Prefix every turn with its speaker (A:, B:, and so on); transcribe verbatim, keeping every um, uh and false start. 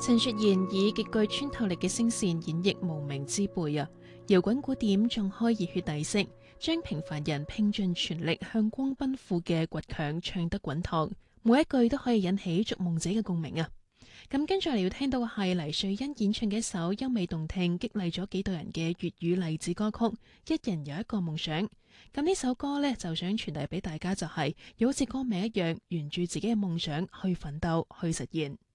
A: 陳雪賢以極具穿透力嘅聲線演繹無名之輩啊，搖滾鼓點仲開熱血底色，將平凡人拼盡全力向光奔赴嘅倔強唱得滾燙，每一句都可以引起逐夢者嘅共鳴啊！咁跟住嚟要聽到嘅係黎瑞恩演唱嘅一首優美動聽、激勵咗幾代人嘅粵語勵志歌曲《一人有一個夢想》。咁呢首歌呢，就想傳遞俾大家就係、是，要好似歌名一樣，沿住自己嘅夢想去奮鬥、去實現。